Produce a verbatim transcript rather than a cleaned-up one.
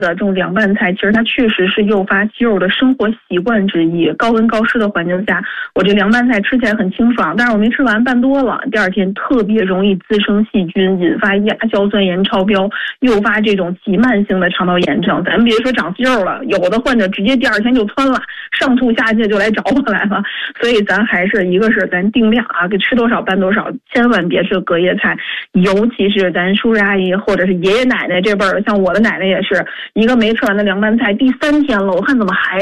的这种凉拌菜，其实它确实是诱发肌肉的生活习惯之一。高温高湿的环境下，我这凉拌菜吃起来很清爽，但是我没吃完拌多了，第二天特别容易滋生细菌，引发亚硝酸盐超标，诱发这种急慢性的肠道炎症。咱别说长肌肉了，有的患者直接第二天就窜了，上吐下泻就来找我来了。所以咱还是一个是咱定量啊，给吃多少拌多少，千万别吃隔夜菜，尤其是咱叔叔阿姨或者是爷爷奶奶这辈儿，像我的奶奶也是一个没吃完的凉拌菜，第三天了，我看怎么还